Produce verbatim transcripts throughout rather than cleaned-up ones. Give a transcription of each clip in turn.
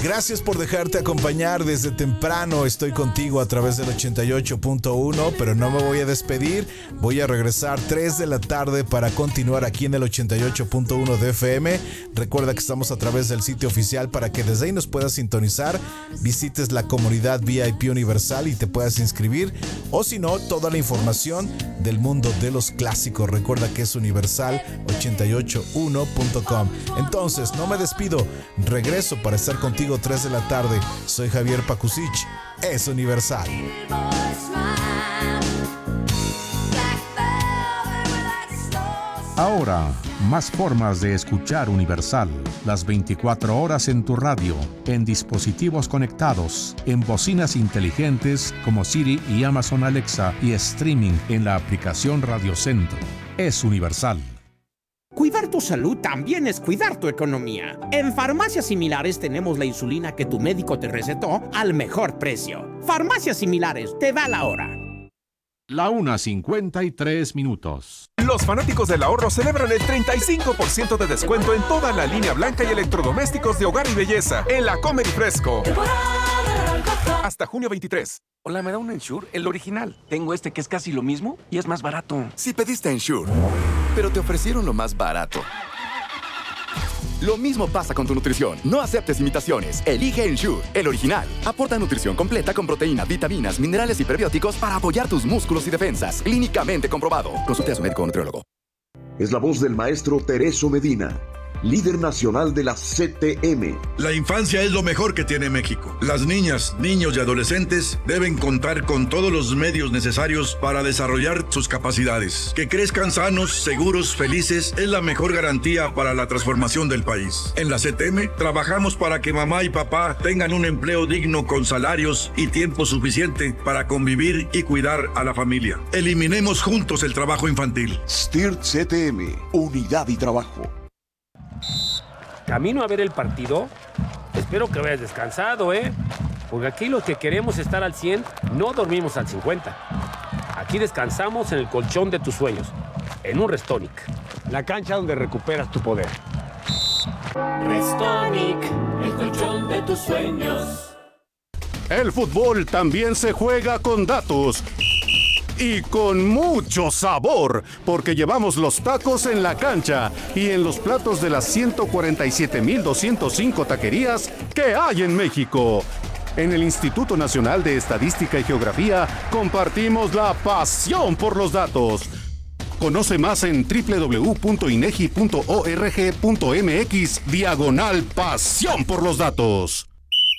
Gracias por dejarte acompañar desde temprano. Estoy contigo a través del ochenta y ocho punto uno, pero no me voy a despedir. Voy a regresar tres de la tarde para continuar aquí en el ochenta y ocho punto uno de F M. Recuerda que estamos a través del sitio oficial para que desde ahí nos puedas sintonizar, visites la comunidad V I P Universal y te puedas inscribir, o si no, toda la información del mundo de los clásicos. Recuerda que es universal ochenta y ocho uno punto com. Entonces, no me despido, regreso para estar contigo tres de la tarde. Soy Javier Pakusich, es Universal. Ahora, más formas de escuchar Universal. Las veinticuatro horas en tu radio, en dispositivos conectados, en bocinas inteligentes como Siri y Amazon Alexa y streaming en la aplicación Radio Centro. Es Universal. Cuidar tu salud también es cuidar tu economía. En Farmacias Similares tenemos la insulina que tu médico te recetó al mejor precio. Farmacias Similares, te da la hora. La una cincuenta y tres minutos. Los fanáticos del ahorro celebran el treinta y cinco por ciento de descuento en toda la línea blanca y electrodomésticos de hogar y belleza en la Comer y Fresco. Hasta junio veintitrés. Hola, ¿me da un Ensure? El original. Tengo este que es casi lo mismo y es más barato. Si pediste Ensure, pero te ofrecieron lo más barato. Lo mismo pasa con tu nutrición. No aceptes imitaciones. Elige Ensure, el original. Aporta nutrición completa con proteína, vitaminas, minerales y prebióticos para apoyar tus músculos y defensas. Clínicamente comprobado. Consulte a su médico o nutriólogo. Es la voz del maestro Tereso Medina, líder nacional de la C T M. La infancia es lo mejor que tiene México. Las niñas, niños y adolescentes deben contar con todos los medios necesarios para desarrollar sus capacidades. Que crezcan sanos, seguros, felices es la mejor garantía para la transformación del país. En la C T M trabajamos para que mamá y papá tengan un empleo digno con salarios y tiempo suficiente para convivir y cuidar a la familia. Eliminemos juntos el trabajo infantil. S T I R T C T M, unidad y trabajo. Camino a ver el partido. Espero que vayas descansado, ¿eh? Porque aquí los que queremos estar al cien, no dormimos al cincuenta. Aquí descansamos en el colchón de tus sueños, en un Restonic. La cancha donde recuperas tu poder. Restonic, el colchón de tus sueños. El fútbol también se juega con datos. Y con mucho sabor, porque llevamos los tacos en la cancha y en los platos de las ciento cuarenta y siete mil doscientos cinco taquerías que hay en México. En el Instituto Nacional de Estadística y Geografía compartimos la pasión por los datos. Conoce más en doble u doble u doble u punto inegi punto org punto mx diagonal pasión por los datos.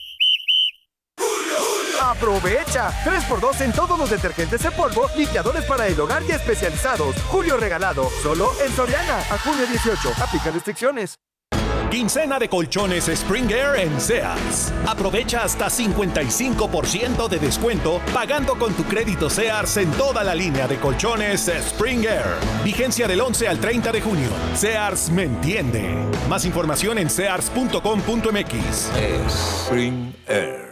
¡Aprovecha! tres por dos en todos los detergentes en polvo, limpiadores para el hogar y especializados. Julio regalado, solo en Soriana. A junio dieciocho. Aplica restricciones. Quincena de colchones Spring Air en Sears. Aprovecha hasta cincuenta y cinco por ciento de descuento pagando con tu crédito Sears en toda la línea de colchones Spring Air. Vigencia del once al treinta de junio. Sears me entiende. Más información en sears punto com punto mx. Spring Air.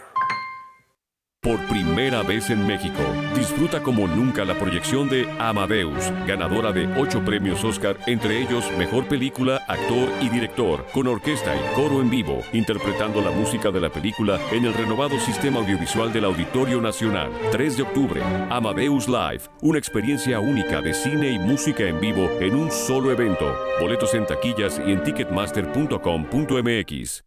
Por primera vez en México, disfruta como nunca la proyección de Amadeus, ganadora de ocho premios Oscar, entre ellos Mejor Película, Actor y Director, con orquesta y coro en vivo, interpretando la música de la película en el renovado sistema audiovisual del Auditorio Nacional. tres de octubre, Amadeus Live, una experiencia única de cine y música en vivo en un solo evento. Boletos en taquillas y en ticketmaster punto com punto mx.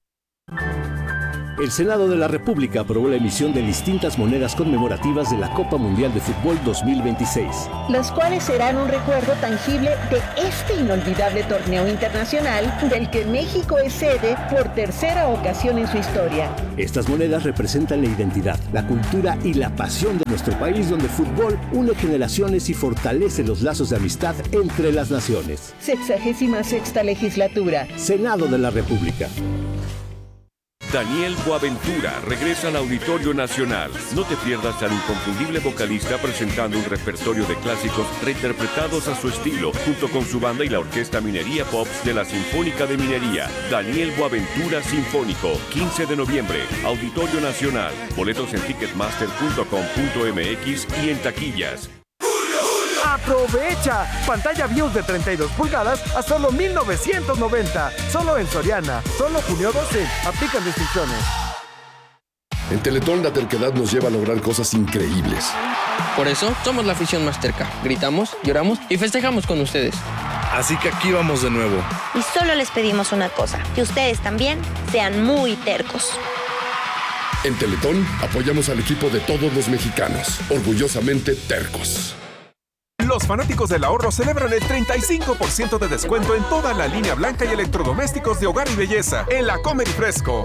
El Senado de la República aprobó la emisión de distintas monedas conmemorativas de la Copa Mundial de Fútbol dos mil veintiséis. Las cuales serán un recuerdo tangible de este inolvidable torneo internacional del que México es sede por tercera ocasión en su historia. Estas monedas representan la identidad, la cultura y la pasión de nuestro país, donde el fútbol une generaciones y fortalece los lazos de amistad entre las naciones. Sexagésima sexta legislatura. Senado de la República. Daniel Boaventura regresa al Auditorio Nacional. No te pierdas al inconfundible vocalista presentando un repertorio de clásicos reinterpretados a su estilo, junto con su banda y la Orquesta Minería Pops de la Sinfónica de Minería. Daniel Boaventura Sinfónico, quince de noviembre, Auditorio Nacional. Boletos en ticketmaster punto com punto mx y en taquillas. ¡Aprovecha! Pantalla BIOS de treinta y dos pulgadas a solo mil novecientos noventa. Solo en Soriana. Solo junio doce. Aplican restricciones. En Teletón la terquedad nos lleva a lograr cosas increíbles. Por eso somos la afición más terca. Gritamos, lloramos y festejamos con ustedes. Así que aquí vamos de nuevo. Y solo les pedimos una cosa, que ustedes también sean muy tercos. En Teletón apoyamos al equipo de todos los mexicanos, orgullosamente tercos. Los fanáticos del ahorro celebran el treinta y cinco por ciento de descuento en toda la línea blanca y electrodomésticos de hogar y belleza en la Comer y Fresco.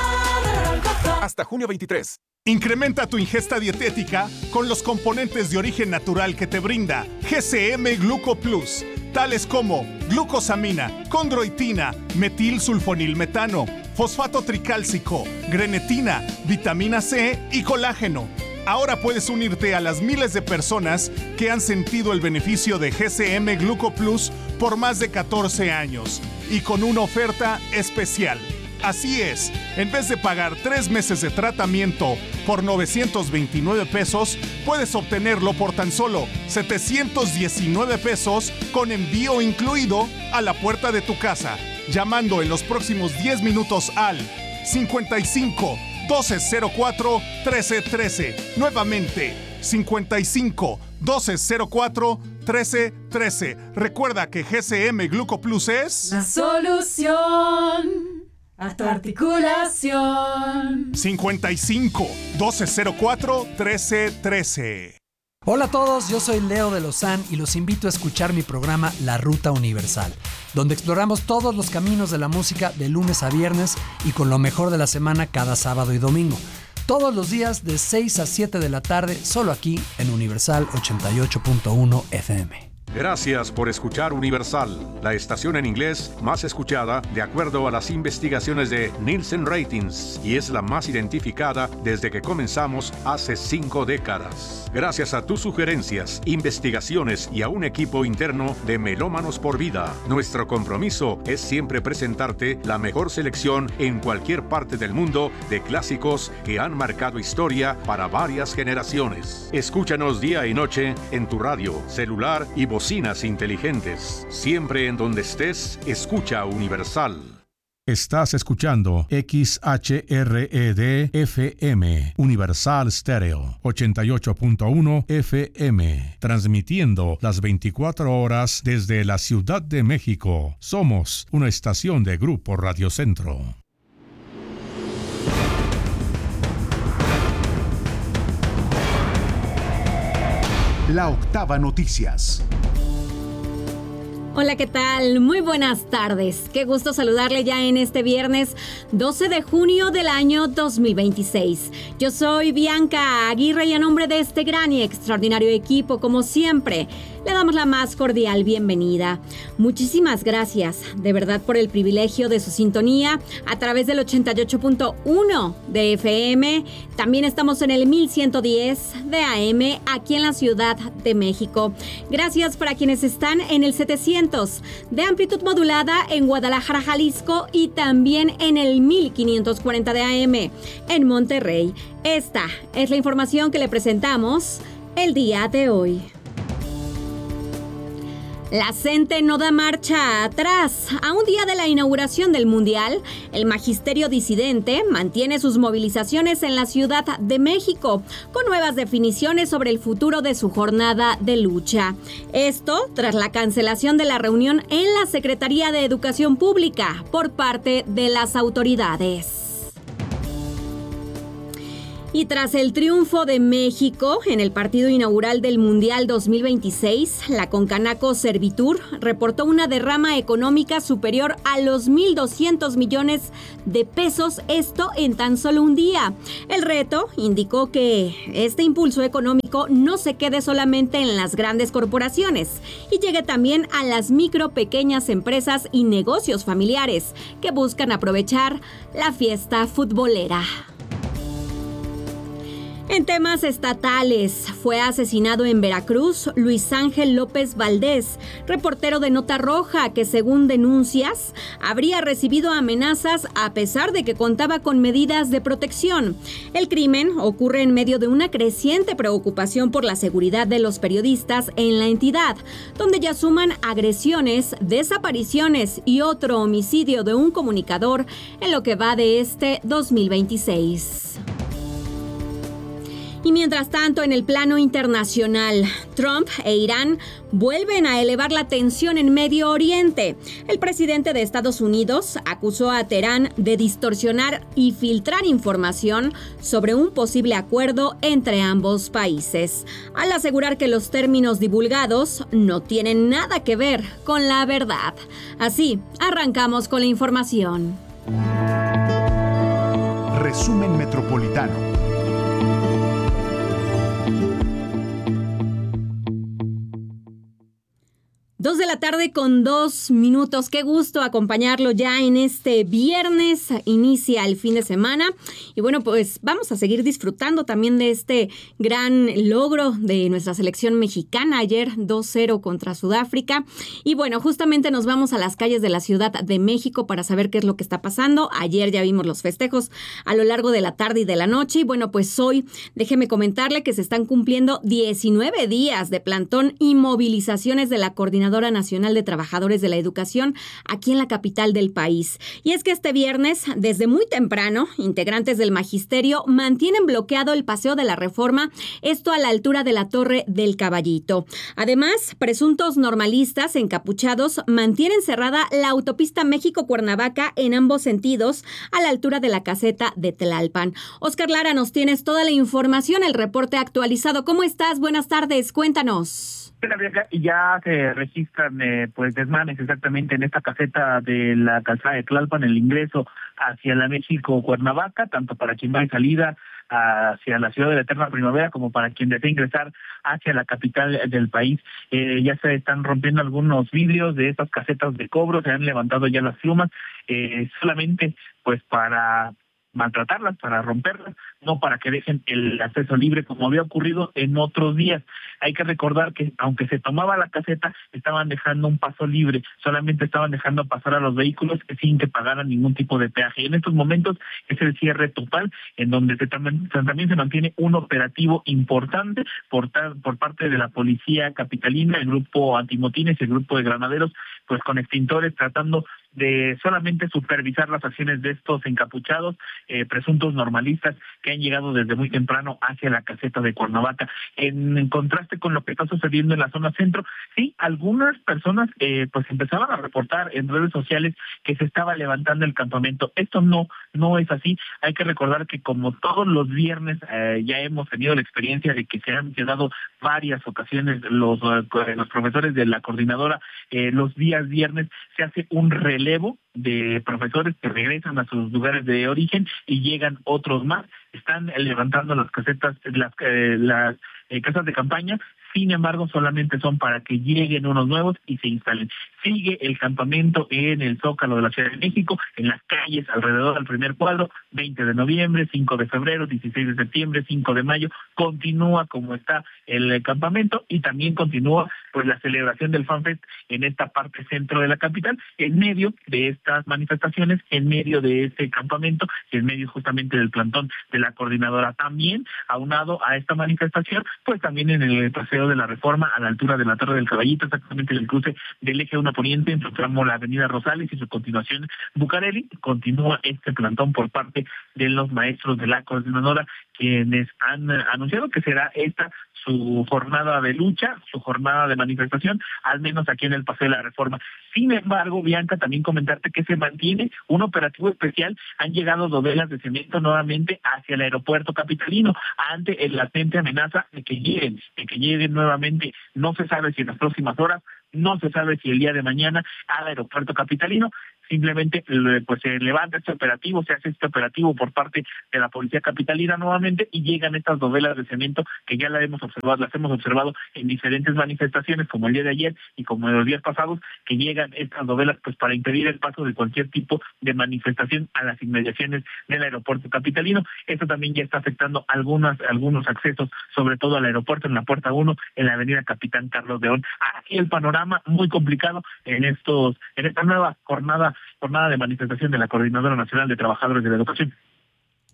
Hasta junio veintitrés. Incrementa tu ingesta dietética con los componentes de origen natural que te brinda G C M Gluco Plus, tales como glucosamina, condroitina, metilsulfonilmetano, fosfato tricálcico, grenetina, vitamina C y colágeno. Ahora puedes unirte a las miles de personas que han sentido el beneficio de G C M Gluco Plus por más de catorce años y con una oferta especial. Así es, en vez de pagar tres meses de tratamiento por novecientos veintinueve pesos, puedes obtenerlo por tan solo setecientos diecinueve pesos con envío incluido a la puerta de tu casa, llamando en los próximos diez minutos al cincuenta y cinco, doce cero cuatro, trece trece. Nuevamente, cincuenta y cinco, doce cero cuatro, trece trece. Recuerda que G C M Gluco Plus es la solución a tu articulación. cincuenta y cinco, doce cero cuatro, trece trece. Hola a todos, yo soy Leo de Lozán y los invito a escuchar mi programa La Ruta Universal, donde exploramos todos los caminos de la música de lunes a viernes y con lo mejor de la semana cada sábado y domingo. Todos los días de seis a siete de la tarde, solo aquí en Universal ochenta y ocho punto uno F M. Gracias por escuchar Universal, la estación en inglés más escuchada de acuerdo a las investigaciones de Nielsen Ratings y es la más identificada desde que comenzamos hace cinco décadas. Gracias a tus sugerencias, investigaciones y a un equipo interno de Melómanos por Vida, nuestro compromiso es siempre presentarte la mejor selección en cualquier parte del mundo de clásicos que han marcado historia para varias generaciones. Escúchanos día y noche en tu radio, celular y bocinas inteligentes. Siempre en donde estés, escucha Universal. Estás escuchando X H R E D F M, Universal Stereo, ochenta y ocho punto uno F M, transmitiendo las veinticuatro horas desde la Ciudad de México. Somos una estación de Grupo Radio Centro. La Octava Noticias. Hola, ¿qué tal? Muy buenas tardes. Qué gusto saludarle ya en este viernes doce de junio del año dos mil veintiséis. Yo soy Bianca Aguirre y a nombre de este gran y extraordinario equipo, como siempre, le damos la más cordial bienvenida. Muchísimas gracias, de verdad, por el privilegio de su sintonía a través del ochenta y ocho punto uno de F M. También estamos en el mil ciento diez de A M aquí en la Ciudad de México. Gracias para quienes están en el setecientos de amplitud modulada en Guadalajara, Jalisco y también en el mil quinientos cuarenta de A M en Monterrey. Esta es la información que le presentamos el día de hoy. La CENTE no da marcha atrás. A un día de la inauguración del Mundial, el Magisterio Disidente mantiene sus movilizaciones en la Ciudad de México, con nuevas definiciones sobre el futuro de su jornada de lucha. Esto tras la cancelación de la reunión en la Secretaría de Educación Pública por parte de las autoridades. Y tras el triunfo de México en el partido inaugural del Mundial dos mil veintiséis, la Concanaco Servitur reportó una derrama económica superior a los mil doscientos millones de pesos, esto en tan solo un día. El reto indicó que este impulso económico no se quede solamente en las grandes corporaciones y llegue también a las micro, pequeñas empresas y negocios familiares que buscan aprovechar la fiesta futbolera. En temas estatales, fue asesinado en Veracruz Luis Ángel López Valdés, reportero de Nota Roja, que según denuncias, habría recibido amenazas a pesar de que contaba con medidas de protección. El crimen ocurre en medio de una creciente preocupación por la seguridad de los periodistas en la entidad, donde ya suman agresiones, desapariciones y otro homicidio de un comunicador en lo que va de este dos mil veintiséis. Y mientras tanto, en el plano internacional, Trump e Irán vuelven a elevar la tensión en Medio Oriente. El presidente de Estados Unidos acusó a Teherán de distorsionar y filtrar información sobre un posible acuerdo entre ambos países, al asegurar que los términos divulgados no tienen nada que ver con la verdad. Así, arrancamos con la información. Resumen Metropolitano. Dos de la tarde con dos minutos. Qué gusto acompañarlo ya en este viernes. Inicia el fin de semana. Y bueno, pues vamos a seguir disfrutando también de este gran logro de nuestra selección mexicana. Ayer dos cero contra Sudáfrica. Y bueno, justamente nos vamos a las calles de la Ciudad de México para saber qué es lo que está pasando. Ayer ya vimos los festejos a lo largo de la tarde y de la noche. Y bueno, pues hoy déjeme comentarle que se están cumpliendo diecinueve días de plantón y movilizaciones de la Coordinadora Nacional de Trabajadores de la Educación aquí en la capital del país. Y es que este viernes, desde muy temprano, integrantes del magisterio mantienen bloqueado el Paseo de la Reforma, esto a la altura de la Torre del Caballito. Además, presuntos normalistas encapuchados mantienen cerrada la autopista México-Cuernavaca en ambos sentidos a la altura de la caseta de Tlalpan. Oscar Lara, nos tienes toda la información, el reporte actualizado. ¿Cómo estás? Buenas tardes, cuéntanos. Y ya se registran eh, pues desmanes exactamente en esta caseta de la calzada de Tlalpan, el ingreso hacia la México-Cuernavaca, tanto para quien va de salida hacia la ciudad de la eterna primavera como para quien desea ingresar hacia la capital del país. Eh, ya se están rompiendo algunos vidrios de estas casetas de cobro, se han levantado ya las plumas, eh, solamente pues para maltratarlas, para romperlas, no para que dejen el acceso libre como había ocurrido en otros días. Hay que recordar que aunque se tomaba la caseta, estaban dejando un paso libre, solamente estaban dejando pasar a los vehículos sin que pagaran ningún tipo de peaje. En estos momentos es el cierre total, en donde se también, también se mantiene un operativo importante por, por parte de la policía capitalina, el grupo antimotines y el grupo de granaderos, pues con extintores tratando de solamente supervisar las acciones de estos encapuchados, eh, presuntos normalistas que han llegado desde muy temprano hacia la caseta de Cuernavaca. En, en contraste con lo que está sucediendo en la zona centro, sí, algunas personas eh, pues empezaban a reportar en redes sociales que se estaba levantando el campamento. Esto no, no es así. Hay que recordar que como todos los viernes eh, ya hemos tenido la experiencia de que se han quedado varias ocasiones los, eh, los profesores de la coordinadora, eh, los días viernes se hace un relevo de profesores que regresan a sus lugares de origen y llegan otros más. Están levantando las casetas, las, eh, las eh, casas de campaña. Sin embargo, solamente son para que lleguen unos nuevos y se instalen. Sigue el campamento en el Zócalo de la Ciudad de México, en las calles alrededor del primer cuadro, veinte de noviembre, cinco de febrero, dieciséis de septiembre, cinco de mayo. Continúa como está el campamento y también continúa pues la celebración del FanFest en esta parte centro de la capital, en medio de estas manifestaciones, en medio de este campamento, en medio justamente del plantón de la coordinadora. También, aunado a esta manifestación, pues también en el Paseo de la Reforma, a la altura de la Torre del Caballito, exactamente en el cruce del eje uno Poniente, entre tramo la avenida Rosales y su continuación Bucareli, continúa este plantón por parte de los maestros de la coordinadora, quienes han anunciado que será esta su jornada de lucha, su jornada de manifestación, al menos aquí en el Paseo de la Reforma. Sin embargo, Bianca, también comentarte que se mantiene un operativo especial. Han llegado dovelas de cemento nuevamente hacia el aeropuerto capitalino ante el latente amenaza de que lleguen, de que lleguen nuevamente. No se sabe si en las próximas horas, no se sabe si el día de mañana al aeropuerto capitalino. Simplemente pues se levanta este operativo, se hace este operativo por parte de la policía capitalina nuevamente y llegan estas dovelas de cemento que ya las hemos observado, las hemos observado en diferentes manifestaciones como el día de ayer y como en los días pasados, que llegan estas dovelas pues para impedir el paso de cualquier tipo de manifestación a las inmediaciones del aeropuerto capitalino. Esto también ya está afectando algunas, algunos accesos, sobre todo al aeropuerto en la puerta uno, en la avenida Capitán Carlos León. Aquí el panorama muy complicado en estos, en esta nueva jornada jornada de manifestación de la Coordinadora Nacional de Trabajadores de la Educación.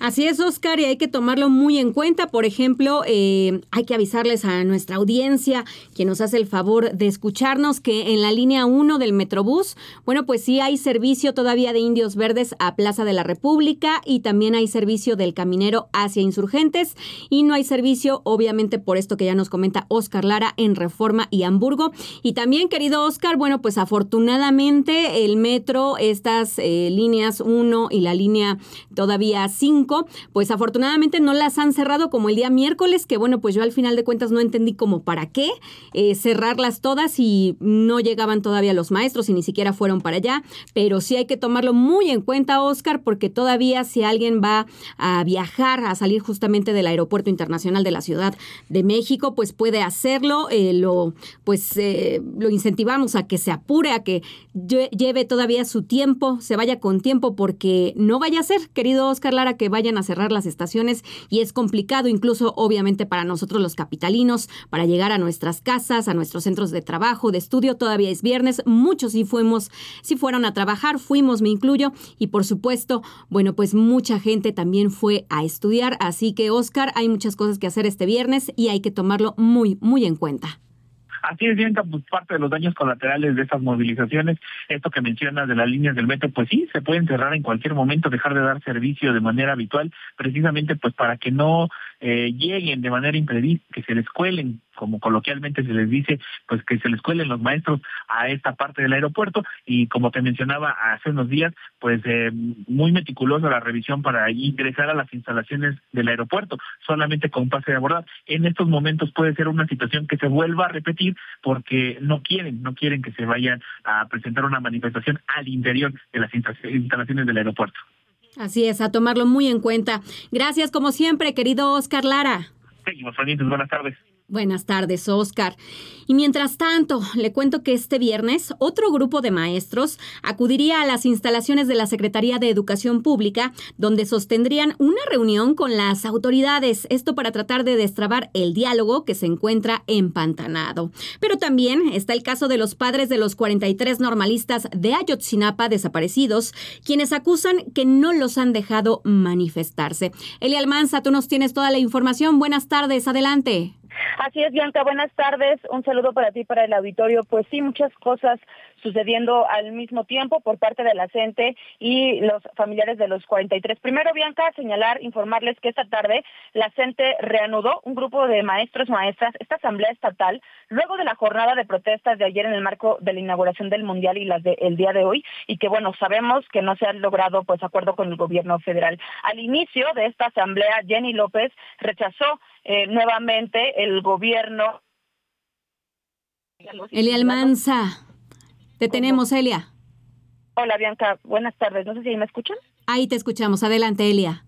Así es, Oscar, y hay que tomarlo muy en cuenta. Por ejemplo, eh, hay que avisarles a nuestra audiencia, quien nos hace el favor de escucharnos, que en la línea uno del Metrobús, bueno, pues sí hay servicio todavía de Indios Verdes a Plaza de la República y también hay servicio del Caminero hacia Insurgentes y no hay servicio, obviamente, por esto que ya nos comenta Oscar Lara, en Reforma y Hamburgo. Y también, querido Oscar, bueno, pues afortunadamente el metro, estas eh, líneas uno y la línea todavía cinco, pues afortunadamente no las han cerrado como el día miércoles, que bueno, pues yo al final de cuentas no entendí como para qué eh, cerrarlas todas y no llegaban todavía los maestros y ni siquiera fueron para allá, pero sí hay que tomarlo muy en cuenta, Oscar, porque todavía si alguien va a viajar, a salir justamente del Aeropuerto Internacional de la Ciudad de México, pues puede hacerlo, eh, lo pues eh, lo incentivamos a que se apure, a que lleve todavía su tiempo, se vaya con tiempo, porque no vaya a ser, querido Oscar Lara, que vayan a cerrar las estaciones y es complicado incluso obviamente para nosotros los capitalinos, para llegar a nuestras casas, a nuestros centros de trabajo, de estudio. Todavía es viernes, muchos sí fuimos, sí fueron a trabajar, fuimos, me incluyo, y por supuesto, bueno, pues mucha gente también fue a estudiar, así que Oscar, hay muchas cosas que hacer este viernes y hay que tomarlo muy, muy en cuenta. Así es, Bianca, pues parte de los daños colaterales de estas movilizaciones, esto que mencionas de las líneas del metro, pues sí, se pueden cerrar en cualquier momento, dejar de dar servicio de manera habitual, precisamente pues para que no eh, lleguen de manera imprevista, que se les cuelen, como coloquialmente se les dice, pues que se les cuelen los maestros a esta parte del aeropuerto. Y como te mencionaba hace unos días, pues eh, muy meticulosa la revisión para ingresar a las instalaciones del aeropuerto, solamente con pase de abordar. En estos momentos puede ser una situación que se vuelva a repetir porque no quieren, no quieren que se vayan a presentar una manifestación al interior de las instalaciones del aeropuerto. Así es, a tomarlo muy en cuenta. Gracias, como siempre, querido Oscar Lara. Seguimos pendientes, buenas tardes. Buenas tardes, Oscar. Y mientras tanto, le cuento que este viernes otro grupo de maestros acudiría a las instalaciones de la Secretaría de Educación Pública, donde sostendrían una reunión con las autoridades, esto para tratar de destrabar el diálogo que se encuentra empantanado. Pero también está el caso de los padres de los cuarenta y tres normalistas de Ayotzinapa desaparecidos, quienes acusan que no los han dejado manifestarse. Elia Almanza, tú nos tienes toda la información. Buenas tardes, adelante. Así es, Bianca, buenas tardes. Un saludo para ti y para el auditorio. Pues sí, muchas cosas sucediendo al mismo tiempo por parte de la CENTE y los familiares de los cuarenta y tres. Primero, Bianca, señalar, informarles que esta tarde la CENTE reanudó un grupo de maestros, maestras, esta asamblea estatal, luego de la jornada de protestas de ayer en el marco de la inauguración del Mundial y las del día de hoy, y que, bueno, sabemos que no se ha logrado, pues, acuerdo con el gobierno federal. Al inicio de esta asamblea, Jenny López rechazó eh, nuevamente el gobierno. Elia Almanza, te tenemos, Elia. Hola, Bianca, buenas tardes. No sé si me escuchan. Ahí te escuchamos. Adelante, Elia.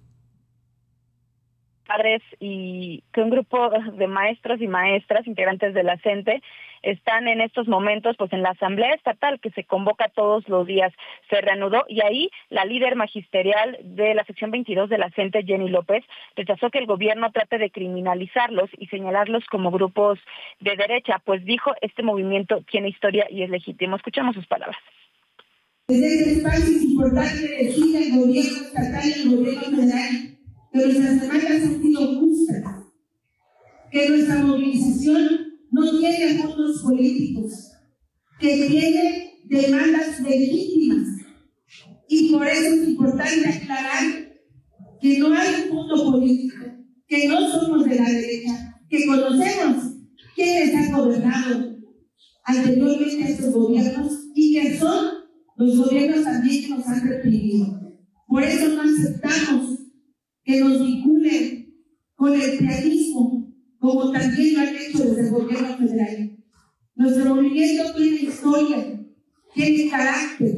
Padres y que un grupo de maestros y maestras integrantes de la CENTE están en estos momentos pues en la asamblea estatal que se convoca todos los días. Se reanudó y ahí la líder magisterial de la sección veintidós de la CENTE, Jenny López, rechazó que el gobierno trate de criminalizarlos y señalarlos como grupos de derecha, pues dijo, este movimiento tiene historia y es legítimo. Escuchamos sus palabras. Desde este espacio es importante decir al gobierno estatal y al gobierno federal que nuestras demandas han sido justas, que nuestra movilización no tiene fondos políticos, que tiene demandas legítimas, y por eso es importante aclarar que no hay un fondo político, que no somos de la derecha, que conocemos quiénes han gobernado anteriormente a estos gobiernos y que son los gobiernos también que nos han reprimido. Por eso no aceptamos que nos vinculen con el prianismo, como también lo han hecho desde el gobierno federal. Nuestro movimiento tiene historia, tiene carácter.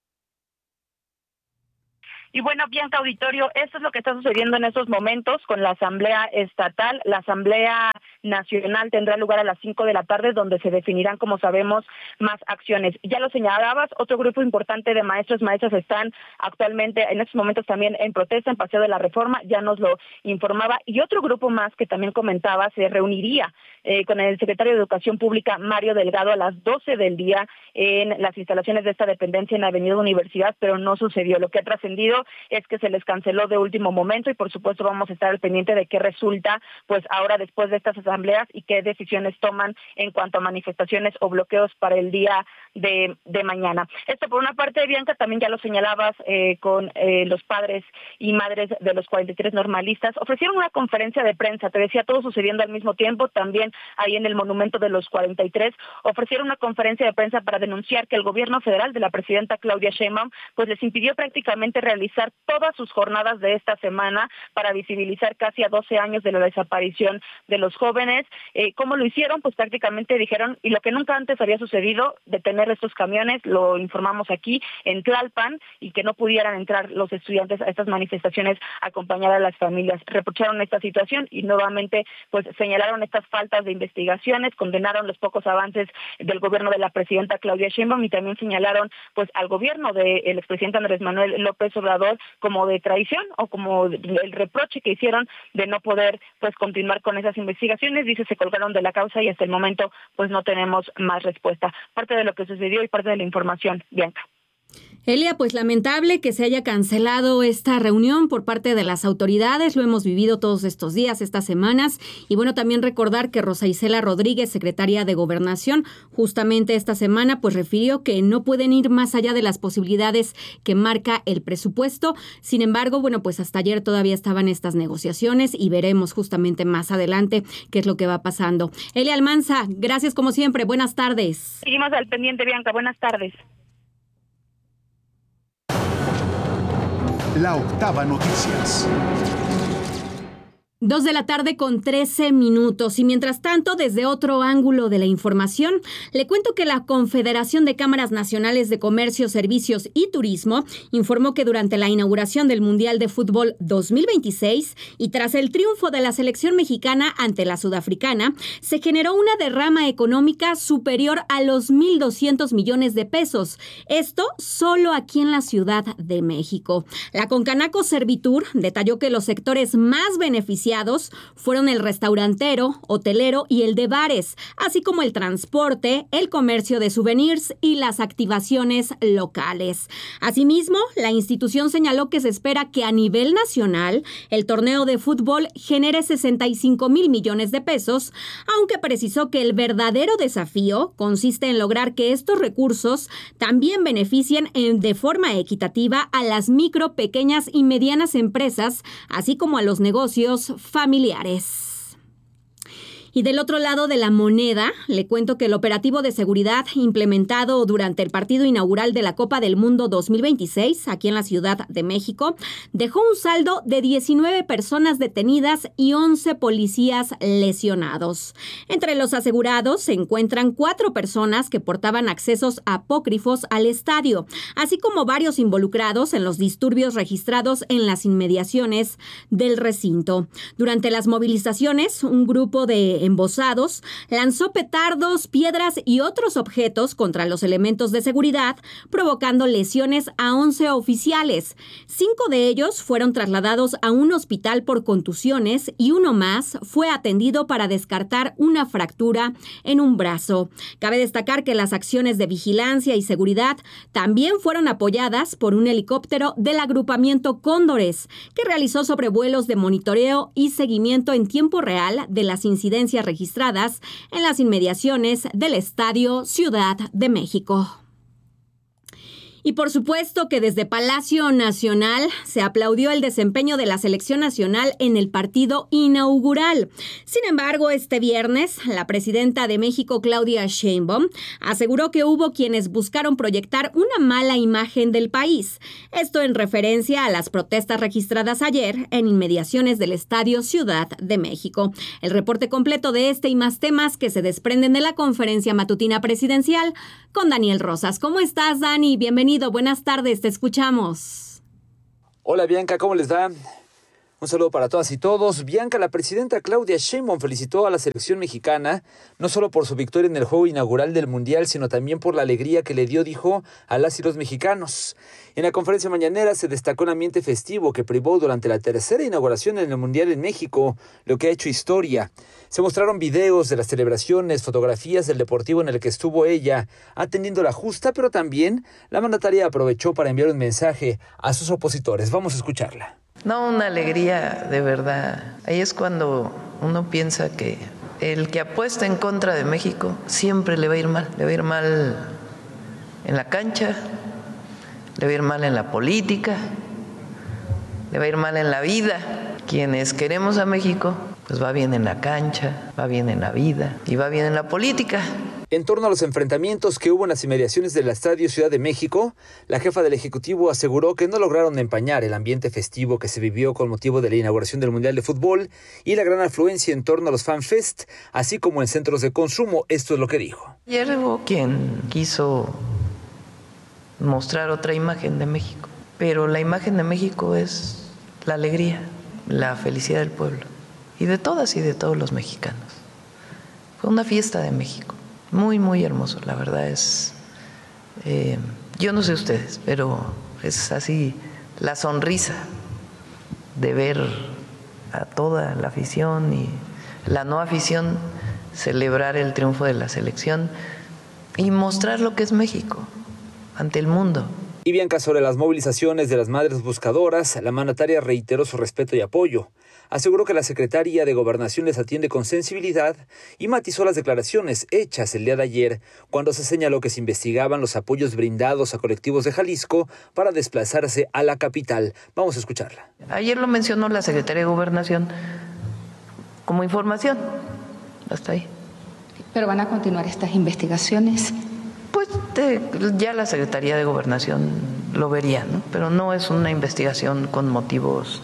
Y bueno, Bianca, auditorio, esto es lo que está sucediendo en estos momentos con la asamblea estatal, la asamblea nacional tendrá lugar a las cinco de la tarde, donde se definirán, como sabemos, más acciones. Ya lo señalabas, otro grupo importante de maestros, maestras están actualmente en estos momentos también en protesta en Paseo de la Reforma, ya nos lo informaba, y otro grupo más que también comentaba se reuniría eh, con el secretario de Educación Pública, Mario Delgado, a las doce del día en las instalaciones de esta dependencia en Avenida Universidad, pero no sucedió. Lo que ha trascendido es que se les canceló de último momento y por supuesto vamos a estar al pendiente de qué resulta pues ahora después de estas asambleas y qué decisiones toman en cuanto a manifestaciones o bloqueos para el día de, de mañana. Esto por una parte, Bianca, también ya lo señalabas eh, con eh, los padres y madres de los cuarenta y tres normalistas, ofrecieron una conferencia de prensa, te decía, todo sucediendo al mismo tiempo, también ahí en el monumento de los cuarenta y tres, ofrecieron una conferencia de prensa para denunciar que el gobierno federal de la presidenta Claudia Sheinbaum pues les impidió prácticamente realizar todas sus jornadas de esta semana para visibilizar casi a doce años de la desaparición de los jóvenes. Eh, ¿Cómo lo hicieron? Pues prácticamente dijeron, y lo que nunca antes había sucedido, detener estos camiones, lo informamos aquí en Tlalpan, y que no pudieran entrar los estudiantes a estas manifestaciones a acompañar a las familias. Reprocharon esta situación y nuevamente pues señalaron estas faltas de investigaciones, condenaron los pocos avances del gobierno de la presidenta Claudia Sheinbaum y también señalaron pues al gobierno del expresidente Andrés Manuel López Obrador como de traición o como el reproche que hicieron de no poder pues continuar con esas investigaciones. Dice, se colgaron de la causa y hasta el momento pues no tenemos más respuesta. Parte de lo que sucedió y parte de la información, Bianca. Elia, pues lamentable que se haya cancelado esta reunión por parte de las autoridades, lo hemos vivido todos estos días, estas semanas, y bueno, también recordar que Rosa Isela Rodríguez, secretaria de Gobernación, justamente esta semana pues refirió que no pueden ir más allá de las posibilidades que marca el presupuesto. Sin embargo, bueno, pues hasta ayer todavía estaban estas negociaciones y veremos justamente más adelante qué es lo que va pasando. Elia Almanza, gracias como siempre, buenas tardes. Seguimos al pendiente, Bianca, buenas tardes. La Octava Noticias. Dos de la tarde con trece minutos y mientras tanto, desde otro ángulo de la información, le cuento que la Confederación de Cámaras Nacionales de Comercio, Servicios y Turismo informó que durante la inauguración del Mundial de Fútbol dos mil veintiséis y tras el triunfo de la selección mexicana ante la sudafricana, se generó una derrama económica superior a los mil doscientos millones de pesos. Esto solo aquí en la Ciudad de México. La Concanaco Servitur detalló que los sectores más beneficiados fueron el restaurantero, hotelero y el de bares, así como el transporte, el comercio de souvenirs y las activaciones locales. Asimismo, la institución señaló que se espera que a nivel nacional el torneo de fútbol genere sesenta y cinco mil millones de pesos, aunque precisó que el verdadero desafío consiste en lograr que estos recursos también beneficien en, de forma equitativa a las micro, pequeñas y medianas empresas, así como a los negocios familiares. Y del otro lado de la moneda, le cuento que el operativo de seguridad implementado durante el partido inaugural de la Copa del Mundo dos mil veintiséis, aquí en la Ciudad de México, dejó un saldo de diecinueve personas detenidas y once policías lesionados. Entre los asegurados se encuentran cuatro personas que portaban accesos apócrifos al estadio, así como varios involucrados en los disturbios registrados en las inmediaciones del recinto. Durante las movilizaciones, un grupo de embosados lanzó petardos, piedras y otros objetos contra los elementos de seguridad, provocando lesiones a once oficiales. Cinco de ellos fueron trasladados a un hospital por contusiones y uno más fue atendido para descartar una fractura en un brazo. Cabe destacar que las acciones de vigilancia y seguridad también fueron apoyadas por un helicóptero del agrupamiento Cóndores, que realizó sobrevuelos de monitoreo y seguimiento en tiempo real de las incidencias registradas en las inmediaciones del Estadio Ciudad de México. Y por supuesto que desde Palacio Nacional se aplaudió el desempeño de la selección nacional en el partido inaugural. Sin embargo, este viernes, la presidenta de México, Claudia Sheinbaum, aseguró que hubo quienes buscaron proyectar una mala imagen del país. Esto en referencia a las protestas registradas ayer en inmediaciones del Estadio Ciudad de México. El reporte completo de este y más temas que se desprenden de la conferencia matutina presidencial con Daniel Rosas. ¿Cómo estás, Dani? Bienvenido. Buenas tardes, te escuchamos. Hola Bianca, ¿cómo les va? Un saludo para todas y todos. Bianca, la presidenta Claudia Sheinbaum felicitó a la selección mexicana, no solo por su victoria en el juego inaugural del Mundial, sino también por la alegría que le dio, dijo, a las y los mexicanos. En la conferencia mañanera se destacó un ambiente festivo que privó durante la tercera inauguración en el Mundial en México, lo que ha hecho historia. Se mostraron videos de las celebraciones, fotografías del deportivo en el que estuvo ella, atendiendo la justa, pero también la mandataria aprovechó para enviar un mensaje a sus opositores. Vamos a escucharla. No, una alegría de verdad. Ahí es cuando uno piensa que el que apuesta en contra de México siempre le va a ir mal. Le va a ir mal en la cancha, le va a ir mal en la política, le va a ir mal en la vida. Quienes queremos a México, pues va bien en la cancha, va bien en la vida y va bien en la política. En torno a los enfrentamientos que hubo en las inmediaciones del Estadio Ciudad de México, la jefa del Ejecutivo aseguró que no lograron empañar el ambiente festivo que se vivió con motivo de la inauguración del Mundial de Fútbol y la gran afluencia en torno a los FanFest, así como en centros de consumo. Esto es lo que dijo. Ayer hubo quien quiso mostrar otra imagen de México, pero la imagen de México es la alegría, la felicidad del pueblo y de todas y de todos los mexicanos. Fue una fiesta de México. Muy, muy hermoso, la verdad es, eh, yo no sé ustedes, pero es así la sonrisa de ver a toda la afición y la no afición celebrar el triunfo de la selección y mostrar lo que es México ante el mundo. Y Bianca, sobre las movilizaciones de las madres buscadoras, la mandataria reiteró su respeto y apoyo. Aseguró que la secretaria de Gobernación les atiende con sensibilidad y matizó las declaraciones hechas el día de ayer cuando se señaló que se investigaban los apoyos brindados a colectivos de Jalisco para desplazarse a la capital. Vamos a escucharla. Ayer lo mencionó la secretaria de Gobernación como información. Hasta ahí. ¿Pero van a continuar estas investigaciones? Pues de, ya la Secretaría de Gobernación lo vería, ¿no? Pero no es una investigación con motivos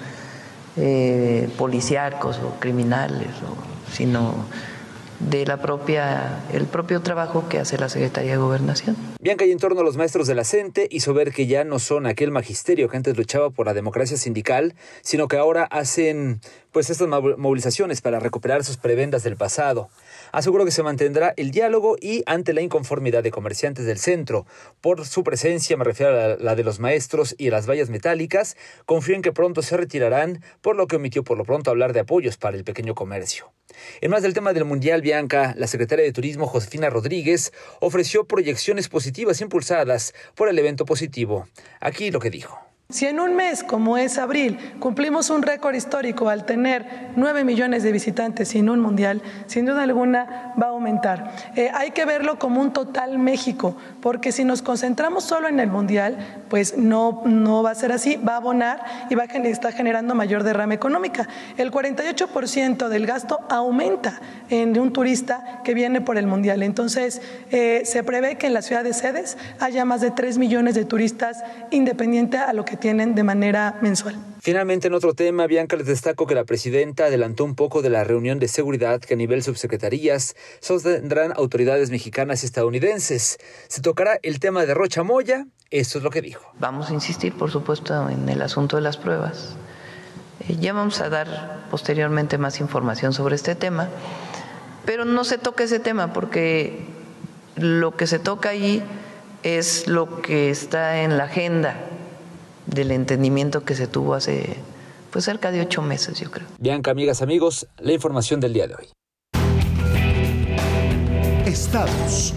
eh, policíacos o criminales, o, sino de la propia, el propio trabajo que hace la Secretaría de Gobernación. Bianca, y en torno a los maestros de la CENTE, hizo ver que ya no son aquel magisterio que antes luchaba por la democracia sindical, sino que ahora hacen pues estas movilizaciones para recuperar sus prebendas del pasado. Aseguró que se mantendrá el diálogo y ante la inconformidad de comerciantes del centro por su presencia, me refiero a la, la de los maestros y a las vallas metálicas, confío en que pronto se retirarán, por lo que omitió por lo pronto hablar de apoyos para el pequeño comercio. En más del tema del Mundial, Bianca, la secretaria de Turismo, Josefina Rodríguez, ofreció proyecciones positivas impulsadas por el evento positivo. Aquí lo que dijo. Si en un mes como es abril cumplimos un récord histórico al tener nueve millones de visitantes en un mundial, sin duda alguna va a aumentar. Eh, hay que verlo como un total México, porque si nos concentramos solo en el mundial, pues no, no va a ser así, va a abonar y va a estar generando mayor derrama económica. El cuarenta y ocho por ciento del gasto aumenta en un turista que viene por el mundial. Entonces, eh, se prevé que en la ciudad de sedes haya más de tres millones de turistas, independiente a lo que tienen de manera mensual. Finalmente, en otro tema, Bianca, les destaco que la presidenta adelantó un poco de la reunión de seguridad que a nivel subsecretarías sostendrán autoridades mexicanas y estadounidenses. Se tocará el tema de Rocha Moya, esto es lo que dijo. Vamos a insistir, por supuesto, en el asunto de las pruebas. Eh, ya vamos a dar posteriormente más información sobre este tema, pero no se toca ese tema porque lo que se toca ahí es lo que está en la agenda del entendimiento que se tuvo hace pues cerca de ocho meses, yo creo. Bianca, amigas, amigos, la información del día de hoy. Estados.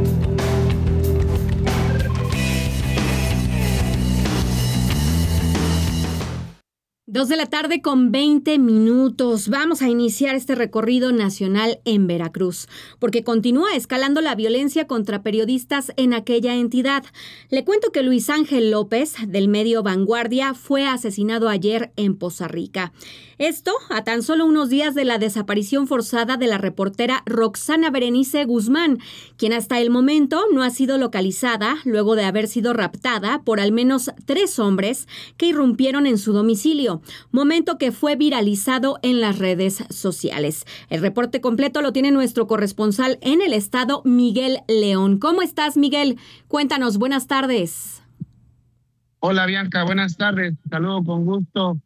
Dos de la tarde con veinte minutos. Vamos a iniciar este recorrido nacional en Veracruz, porque continúa escalando la violencia contra periodistas en aquella entidad. Le cuento que Luis Ángel López, del medio Vanguardia, fue asesinado ayer en Poza Rica. Esto a tan solo unos días de la desaparición forzada de la reportera Roxana Berenice Guzmán, quien hasta el momento no ha sido localizada luego de haber sido raptada por al menos tres hombres que irrumpieron en su domicilio, momento que fue viralizado en las redes sociales. El reporte completo lo tiene nuestro corresponsal en el estado, Miguel León. ¿Cómo estás, Miguel? Cuéntanos, buenas tardes. Hola, Bianca, buenas tardes. Saludo con gusto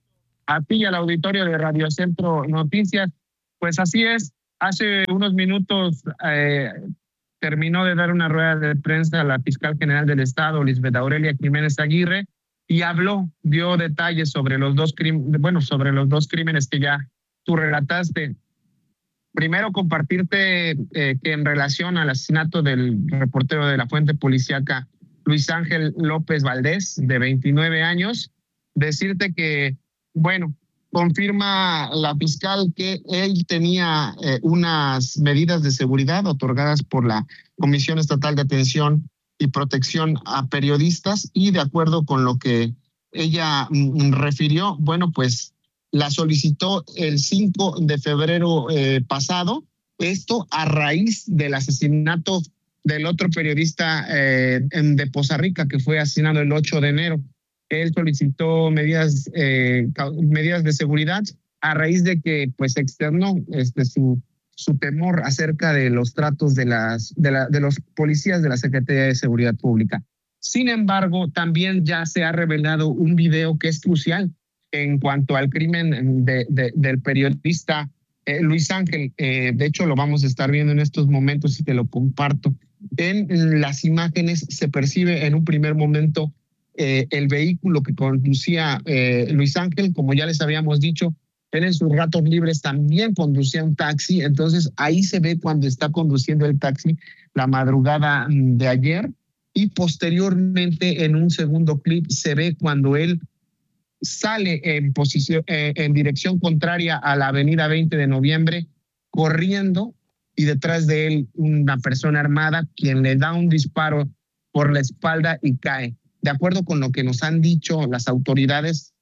a ti y al auditorio de Radio Centro Noticias. Pues así es, hace unos minutos eh, terminó de dar una rueda de prensa a la fiscal general del Estado, Lisbeth Aurelia Jiménez Aguirre, y habló, dio detalles sobre los dos crímenes, bueno, sobre los dos crímenes que ya tú relataste. Primero, compartirte eh, que en relación al asesinato del reportero de la fuente policíaca Luis Ángel López Valdés, de veintinueve años, decirte que, bueno, confirma la fiscal que él tenía eh, unas medidas de seguridad otorgadas por la Comisión Estatal de Atención y Protección a Periodistas, y de acuerdo con lo que ella mm, refirió, bueno, pues la solicitó el cinco de febrero eh, pasado, esto a raíz del asesinato del otro periodista eh, en, de Poza Rica, que fue asesinado el ocho de enero. Él solicitó medidas, eh, medidas de seguridad a raíz de que pues externó este, su, su temor acerca de los tratos de, las, de, la, de los policías de la Secretaría de Seguridad Pública. Sin embargo, también ya se ha revelado un video que es crucial en cuanto al crimen de, de, del periodista eh, Luis Ángel. Eh, de hecho, lo vamos a estar viendo en estos momentos y te lo comparto. En las imágenes se percibe en un primer momento eh, el vehículo que conducía eh, Luis Ángel. Como ya les habíamos dicho, él en sus ratos libres también conducía un taxi. Entonces ahí se ve cuando está conduciendo el taxi la madrugada de ayer, y posteriormente en un segundo clip se ve cuando él sale en posición, eh, en dirección contraria a la avenida veinte de noviembre, corriendo, y detrás de él una persona armada quien le da un disparo por la espalda y cae. De acuerdo con lo que nos han dicho las autoridades,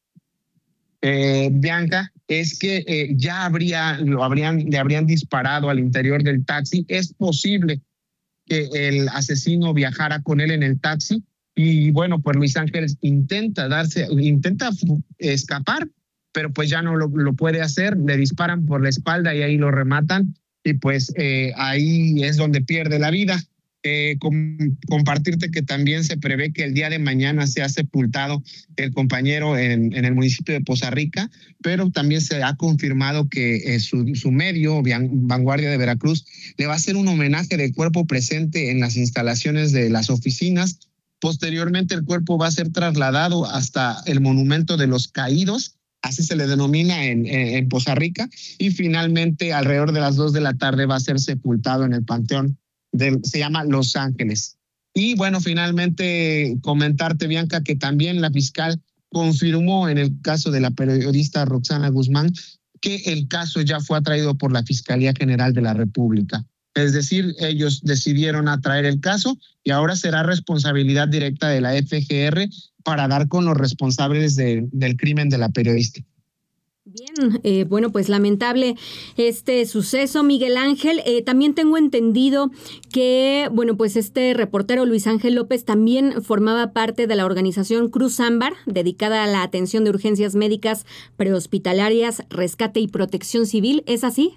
eh, Bianca, es que eh, ya habría, lo habrían, le habrían disparado al interior del taxi. Es posible que el asesino viajara con él en el taxi. Y bueno, pues Luis Ángel intenta darse, intenta escapar, pero pues ya no lo, lo puede hacer. Le disparan por la espalda y ahí lo rematan, y pues eh, ahí es donde pierde la vida. Eh, com, compartirte que también se prevé que el día de mañana sea sepultado el compañero en, en el municipio de Poza Rica, pero también se ha confirmado que eh, su, su medio, Vanguardia de Veracruz, le va a hacer un homenaje de cuerpo presente en las instalaciones de las oficinas. Posteriormente el cuerpo va a ser trasladado hasta el Monumento de los Caídos, así se le denomina en, en, en Poza Rica, y finalmente alrededor de las dos de la tarde va a ser sepultado en el Panteón del, se llama Los Ángeles. Y bueno, finalmente comentarte, Bianca, que también la fiscal confirmó en el caso de la periodista Roxana Guzmán que el caso ya fue atraído por la Fiscalía General de la República. Es decir, ellos decidieron atraer el caso y ahora será responsabilidad directa de la F G R para dar con los responsables de, del crimen de la periodista. Bien, eh, bueno, pues lamentable este suceso, Miguel Ángel. Eh, también tengo entendido que, bueno, pues este reportero Luis Ángel López también formaba parte de la organización Cruz Ámbar, dedicada a la atención de urgencias médicas prehospitalarias, rescate y protección civil. ¿Es así?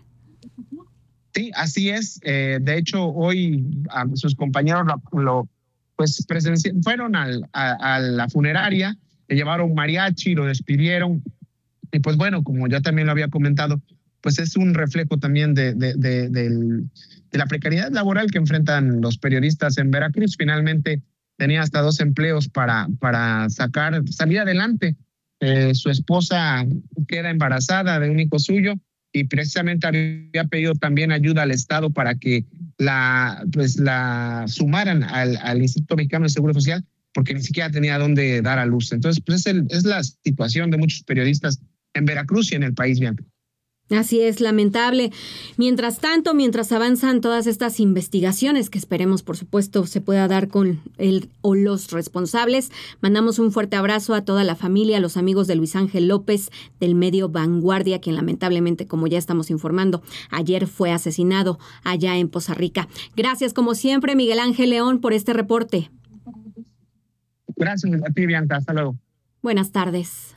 Sí, así es. Eh, de hecho, hoy a sus compañeros lo, lo pues presenci- fueron al, a, a la funeraria, le llevaron mariachi, lo despidieron. Y pues bueno, como ya también lo había comentado, pues es un reflejo también de, de, de, de, de la precariedad laboral que enfrentan los periodistas en Veracruz. Finalmente tenía hasta dos empleos para, para sacar, salir adelante. Eh, su esposa queda embarazada de un hijo suyo y precisamente había pedido también ayuda al Estado para que la, pues la sumaran al, al Instituto Mexicano de Seguro Social, porque ni siquiera tenía dónde dar a luz. Entonces, pues es, el, es la situación de muchos periodistas en Veracruz y en el país, bien. Así es, lamentable. Mientras tanto, mientras avanzan todas estas investigaciones, que esperemos, por supuesto, se pueda dar con el o los responsables, mandamos un fuerte abrazo a toda la familia, a los amigos de Luis Ángel López, del medio Vanguardia, quien lamentablemente, como ya estamos informando, ayer fue asesinado allá en Poza Rica. Gracias, como siempre, Miguel Ángel León, por este reporte. Gracias a ti, Bianca. Hasta luego. Buenas tardes.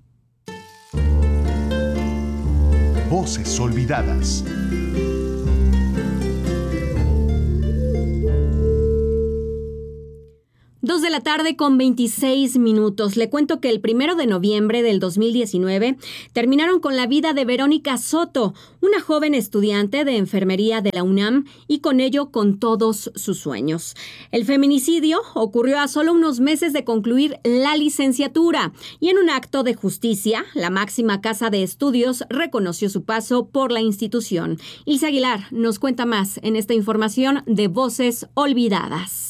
Voces olvidadas. Dos de la tarde con veintiséis minutos. Le cuento que el primero de noviembre del dos mil diecinueve terminaron con la vida de Verónica Soto, una joven estudiante de enfermería de la UNAM y con ello con todos sus sueños. El feminicidio ocurrió a solo unos meses de concluir la licenciatura y en un acto de justicia, la máxima casa de estudios reconoció su paso por la institución. Ilse Aguilar nos cuenta más en esta información de Voces Olvidadas.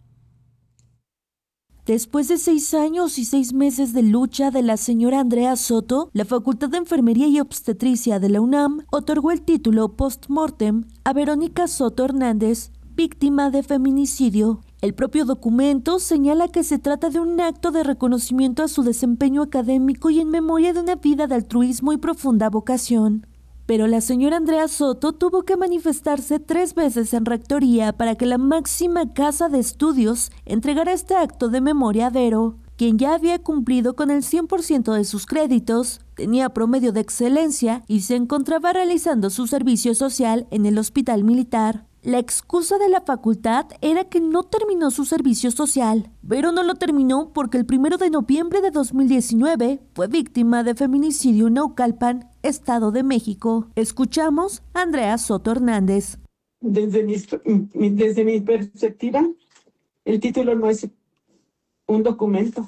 Después de seis años y seis meses de lucha de la señora Andrea Soto, la Facultad de Enfermería y Obstetricia de la UNAM otorgó el título post-mortem a Verónica Soto Hernández, víctima de feminicidio. El propio documento señala que se trata de un acto de reconocimiento a su desempeño académico y en memoria de una vida de altruismo y profunda vocación. Pero la señora Andrea Soto tuvo que manifestarse tres veces en rectoría para que la máxima casa de estudios entregara este acto de memoria a Vero, quien ya había cumplido con el cien por ciento de sus créditos, tenía promedio de excelencia y se encontraba realizando su servicio social en el hospital militar. La excusa de la facultad era que no terminó su servicio social. Vero no lo terminó porque el primero de noviembre de dos mil diecinueve fue víctima de feminicidio en Naucalpan, Estado de México. Escuchamos a Andrea Soto Hernández. Desde mi, desde mi perspectiva, el título no es un documento.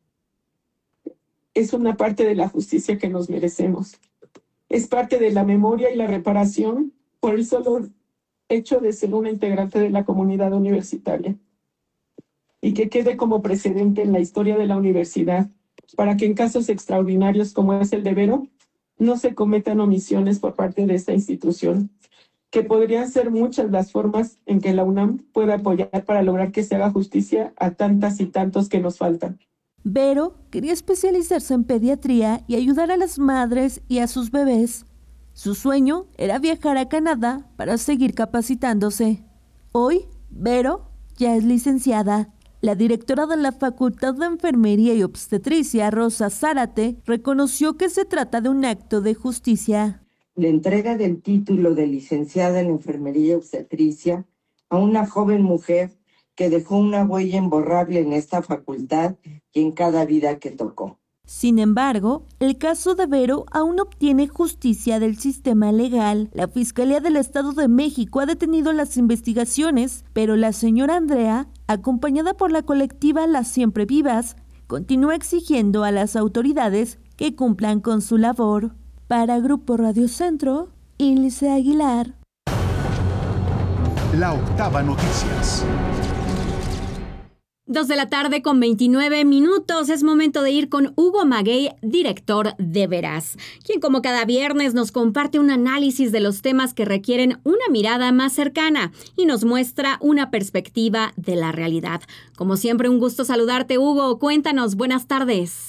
Es una parte de la justicia que nos merecemos. Es parte de la memoria y la reparación por el solo hecho de ser una integrante de la comunidad universitaria y que quede como precedente en la historia de la universidad para que en casos extraordinarios como es el de Vero no se cometan omisiones por parte de esta institución, que podrían ser muchas las formas en que la UNAM pueda apoyar para lograr que se haga justicia a tantas y tantos que nos faltan. Vero quería especializarse en pediatría y ayudar a las madres y a sus bebés. Su sueño era viajar a Canadá para seguir capacitándose. Hoy, Vero ya es licenciada. La directora de la Facultad de Enfermería y Obstetricia, Rosa Zárate, reconoció que se trata de un acto de justicia. La entrega del título de licenciada en Enfermería y Obstetricia a una joven mujer que dejó una huella imborrable en esta facultad y en cada vida que tocó. Sin embargo, el caso de Vero aún no obtiene justicia del sistema legal. La Fiscalía del Estado de México ha detenido las investigaciones, pero la señora Andrea, acompañada por la colectiva Las Siempre Vivas, continúa exigiendo a las autoridades que cumplan con su labor. Para Grupo Radio Centro, Ilse Aguilar. La Octava Noticias. Dos de la tarde con veintinueve minutos. Es momento de ir con Hugo Maguey, director de Veraz, quien como cada viernes nos comparte un análisis de los temas que requieren una mirada más cercana y nos muestra una perspectiva de la realidad. Como siempre, un gusto saludarte, Hugo. Cuéntanos, buenas tardes.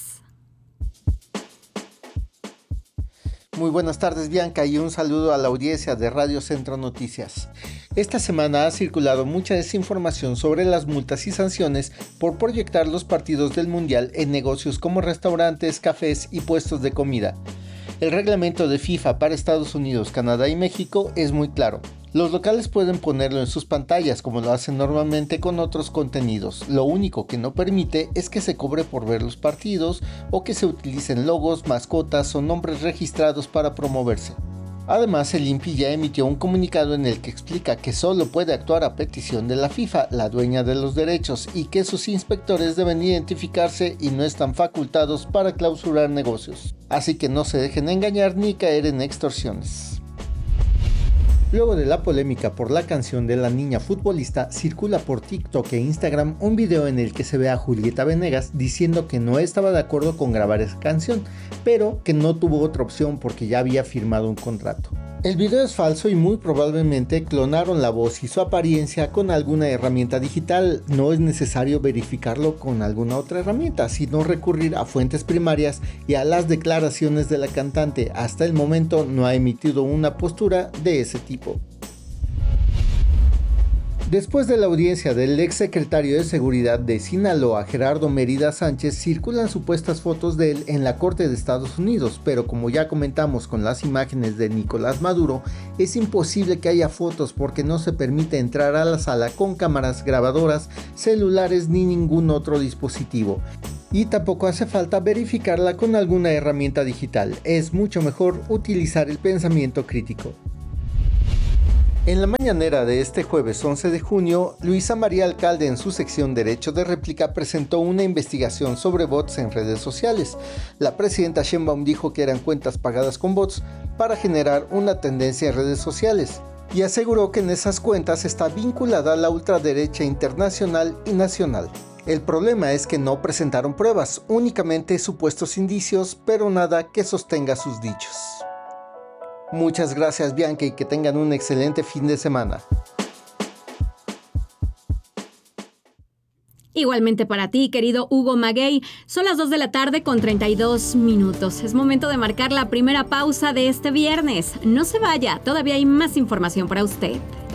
Muy buenas tardes, Bianca, y un saludo a la audiencia de Radio Centro Noticias. Esta semana ha circulado mucha desinformación sobre las multas y sanciones por proyectar los partidos del Mundial en negocios como restaurantes, cafés y puestos de comida. El reglamento de FIFA para Estados Unidos, Canadá y México es muy claro. Los locales pueden ponerlo en sus pantallas como lo hacen normalmente con otros contenidos. Lo único que no permite es que se cobre por ver los partidos o que se utilicen logos, mascotas o nombres registrados para promoverse. Además, el I N P I ya emitió un comunicado en el que explica que solo puede actuar a petición de la FIFA, la dueña de los derechos, y que sus inspectores deben identificarse y no están facultados para clausurar negocios. Así que no se dejen engañar ni caer en extorsiones. Luego de la polémica por la canción de la niña futbolista, circula por TikTok e Instagram un video en el que se ve a Julieta Venegas diciendo que no estaba de acuerdo con grabar esa canción, pero que no tuvo otra opción porque ya había firmado un contrato. El video es falso y muy probablemente clonaron la voz y su apariencia con alguna herramienta digital. No es necesario verificarlo con alguna otra herramienta, sino recurrir a fuentes primarias y a las declaraciones de la cantante. Hasta el momento no ha emitido una postura de ese tipo. Después de la audiencia del exsecretario de Seguridad de Sinaloa, Gerardo Mérida Sánchez, circulan supuestas fotos de él en la Corte de Estados Unidos, pero como ya comentamos con las imágenes de Nicolás Maduro, es imposible que haya fotos porque no se permite entrar a la sala con cámaras grabadoras, celulares ni ningún otro dispositivo. Y tampoco hace falta verificarla con alguna herramienta digital, es mucho mejor utilizar el pensamiento crítico. En la mañanera de este jueves once de junio, Luisa María Alcalde en su sección Derecho de Réplica presentó una investigación sobre bots en redes sociales. La presidenta Sheinbaum dijo que eran cuentas pagadas con bots para generar una tendencia en redes sociales y aseguró que en esas cuentas está vinculada la ultraderecha internacional y nacional. El problema es que no presentaron pruebas, únicamente supuestos indicios, pero nada que sostenga sus dichos. Muchas gracias, Bianca, y que tengan un excelente fin de semana. Igualmente para ti, querido Hugo Maguey. Son las dos de la tarde con treinta y dos minutos. Es momento de marcar la primera pausa de este viernes. No se vaya, todavía hay más información para usted.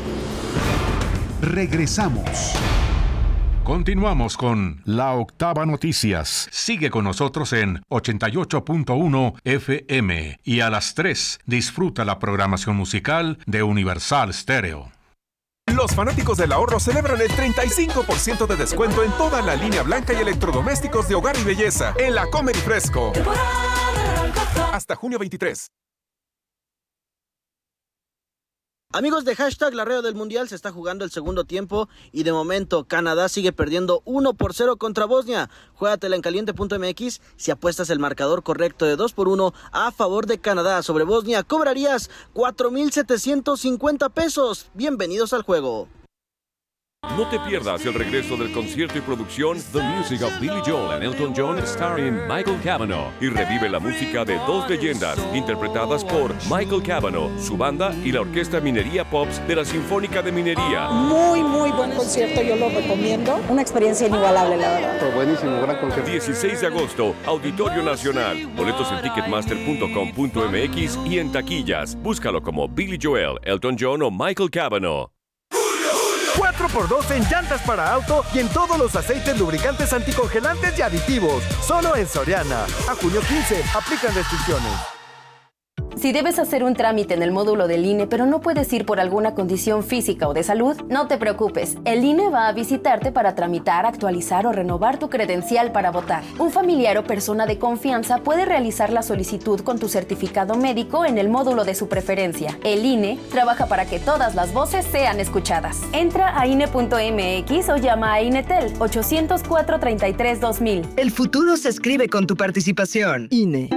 Regresamos. Continuamos con La Octava Noticias. Sigue con nosotros en ochenta y ocho punto uno F M y a las tres disfruta la programación musical de Universal Stereo. Los fanáticos del ahorro celebran el treinta y cinco por ciento de descuento en toda la línea blanca y electrodomésticos de hogar y belleza en la Comer y Fresco. Hasta junio veintitrés. Amigos de Hashtag La Red del Mundial, se está jugando el segundo tiempo y de momento Canadá sigue perdiendo uno por cero contra Bosnia. Juégatela en caliente punto m x. Si apuestas el marcador correcto de dos por uno a favor de Canadá sobre Bosnia, cobrarías cuatro mil setecientos cincuenta pesos. Bienvenidos al juego. No te pierdas el regreso del concierto y producción The Music of Billy Joel and Elton John starring Michael Cavanaugh y revive la música de dos leyendas interpretadas por Michael Cavanaugh, su banda y la Orquesta Minería Pops de la Sinfónica de Minería. Muy, muy buen concierto, yo lo recomiendo. Una experiencia inigualable, la verdad. Fue buenísimo, gran concierto. dieciséis de agosto, Auditorio Nacional. Boletos en ticketmaster punto com punto m x y en taquillas. Búscalo como Billy Joel, Elton John o Michael Cavanaugh. cuatro por dos en llantas para auto y en todos los aceites lubricantes anticongelantes y aditivos. Solo en Soriana. A junio quince. Aplican restricciones. Si debes hacer un trámite en el módulo del I N E, pero no puedes ir por alguna condición física o de salud, no te preocupes. El I N E va a visitarte para tramitar, actualizar o renovar tu credencial para votar. Un familiar o persona de confianza puede realizar la solicitud con tu certificado médico en el módulo de su preferencia. El I N E trabaja para que todas las voces sean escuchadas. Entra a I N E punto m x o llama a INETEL ocho cero cuatro, treinta y tres, dos mil. El futuro se escribe con tu participación. I N E.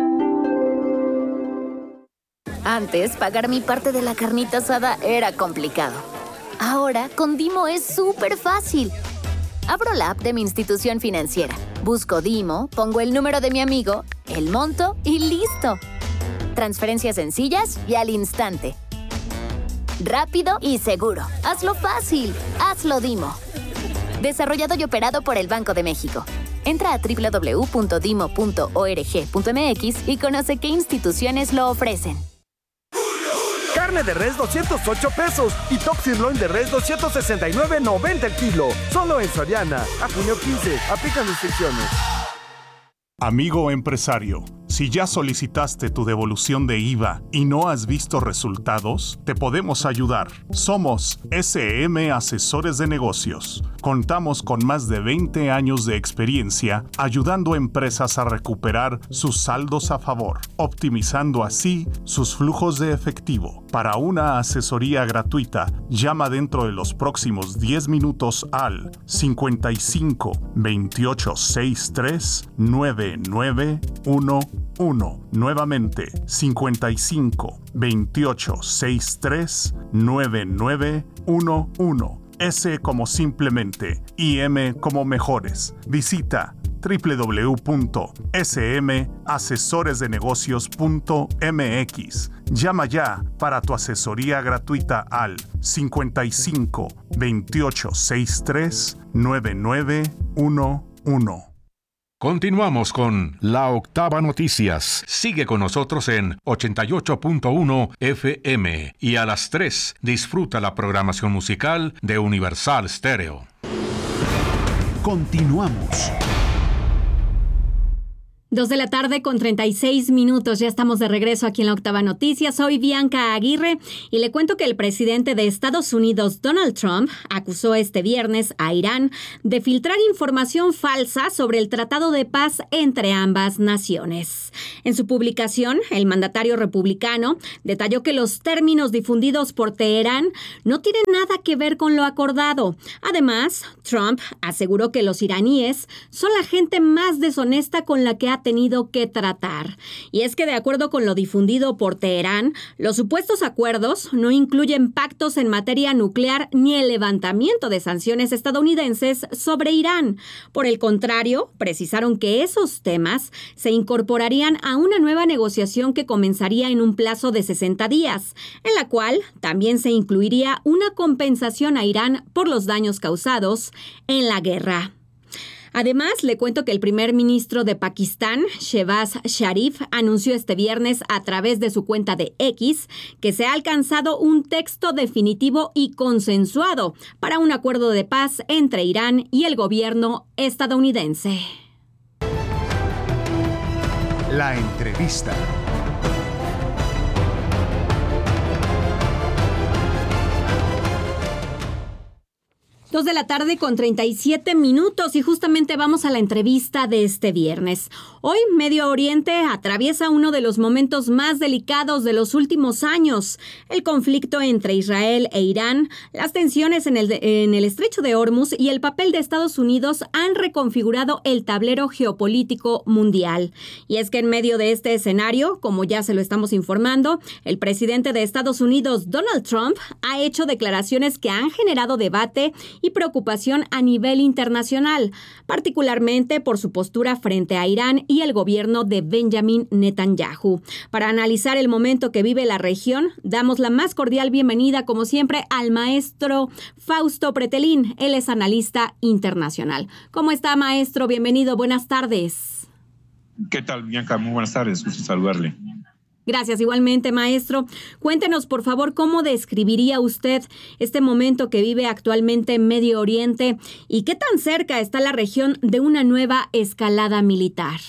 Antes, pagar mi parte de la carnita asada era complicado. Ahora, con Dimo es súper fácil. Abro la app de mi institución financiera, busco Dimo, pongo el número de mi amigo, el monto y listo. Transferencias sencillas y al instante. Rápido y seguro. Hazlo fácil. Hazlo Dimo. Desarrollado y operado por el Banco de México. Entra a doble u doble u doble u punto dimo punto org punto m x y conoce qué instituciones lo ofrecen. Carne de res doscientos ocho pesos y top sirloin de res doscientos sesenta y nueve noventa el kilo. Solo en Soriana. A junio quince. Aplican restricciones. Amigo empresario, si ya solicitaste tu devolución de I V A y no has visto resultados, te podemos ayudar. Somos S M Asesores de Negocios. Contamos con más de veinte años de experiencia ayudando a empresas a recuperar sus saldos a favor, optimizando así sus flujos de efectivo. Para una asesoría gratuita, llama dentro de los próximos diez minutos al cincuenta y cinco, veintiocho, sesenta y tres, nueve nueve uno uno. Nuevamente, cincuenta y cinco, veintiocho, sesenta y tres, nueve nueve uno uno. S como simplemente y M como mejores. Visita doble u doble u doble u punto s m asesores de negocios punto m x. Llama ya para tu asesoría gratuita al cincuenta y cinco, veintiocho, sesenta y tres, nueve nueve uno uno. Continuamos con La Octava Noticias. Sigue con nosotros en ochenta y ocho punto uno F M y a las tres disfruta la programación musical de Universal Stereo. Continuamos. Dos de la tarde con treinta y seis minutos. Ya estamos de regreso aquí en La Octava Noticias. Soy Bianca Aguirre y le cuento que el presidente de Estados Unidos, Donald Trump, acusó este viernes a Irán de filtrar información falsa sobre el tratado de paz entre ambas naciones. En su publicación, el mandatario republicano detalló que los términos difundidos por Teherán no tienen nada que ver con lo acordado. Además, Trump aseguró que los iraníes son la gente más deshonesta con la que ha tenido que tratar. Y es que de acuerdo con lo difundido por Teherán, los supuestos acuerdos no incluyen pactos en materia nuclear ni el levantamiento de sanciones estadounidenses sobre Irán. Por el contrario, precisaron que esos temas se incorporarían a una nueva negociación que comenzaría en un plazo de sesenta días, en la cual también se incluiría una compensación a Irán por los daños causados en la guerra. Además, le cuento que el primer ministro de Pakistán, Shehbaz Sharif, anunció este viernes a través de su cuenta de X que se ha alcanzado un texto definitivo y consensuado para un acuerdo de paz entre Irán y el gobierno estadounidense. La entrevista. Dos de la tarde con treinta y siete minutos y justamente vamos a la entrevista de este viernes. Hoy Medio Oriente atraviesa uno de los momentos más delicados de los últimos años. El conflicto entre Israel e Irán, las tensiones en el, en el estrecho de Hormuz y el papel de Estados Unidos han reconfigurado el tablero geopolítico mundial. Y es que en medio de este escenario, como ya se lo estamos informando, el presidente de Estados Unidos, Donald Trump, ha hecho declaraciones que han generado debate y preocupación a nivel internacional, particularmente por su postura frente a Irán y el gobierno de Benjamin Netanyahu. Para analizar el momento que vive la región, damos la más cordial bienvenida, como siempre, al maestro Fausto Pretelín. Él es analista internacional. ¿Cómo está, maestro? Bienvenido. Buenas tardes. ¿Qué tal, Bianca? Muy buenas tardes. Gusto saludarle. Gracias, igualmente, maestro. Cuéntenos, por favor, cómo describiría usted este momento que vive actualmente en Medio Oriente y qué tan cerca está la región de una nueva escalada militar.